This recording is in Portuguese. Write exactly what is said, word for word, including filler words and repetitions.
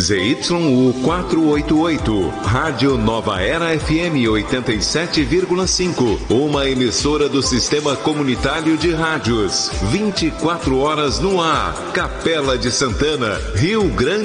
Z Y U quatrocentos e oitenta e oito, Rádio Nova Era F M oitenta e sete vírgula cinco, uma emissora do Sistema Comunitário de Rádios, vinte e quatro horas no ar, Capela de Santana, Rio Grande